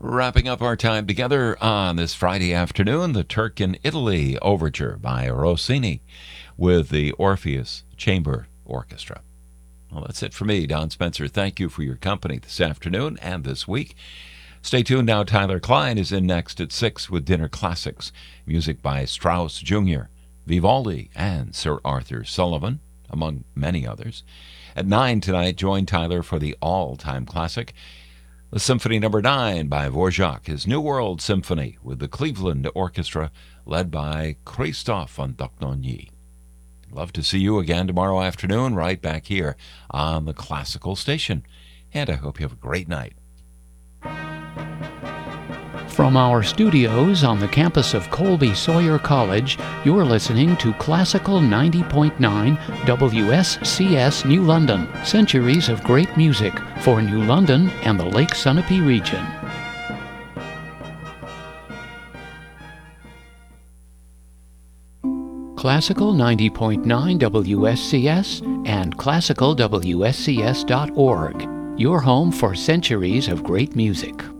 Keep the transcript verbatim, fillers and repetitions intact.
Wrapping up our time together on this Friday afternoon, the Turk in Italy Overture by Rossini with the Orpheus Chamber Orchestra. Well, that's it for me, Don Spencer. Thank you for your company this afternoon and this week. Stay tuned now. Tyler Klein is in next at six with Dinner Classics. Music by Strauss Junior, Vivaldi, and Sir Arthur Sullivan, among many others. At nine tonight, join Tyler for the all-time classic, the Symphony Number nine by Dvorak, his New World Symphony with the Cleveland Orchestra led by Christophe Antognoni. Love to see you again tomorrow afternoon right back here on the Classical Station. And I hope you have a great night. From our studios on the campus of Colby Sawyer College, you're listening to Classical ninety point nine W S C S New London, centuries of great music for New London and the Lake Sunapee region. Classical ninety point nine W S C S and classical W S C S dot org, your home for centuries of great music.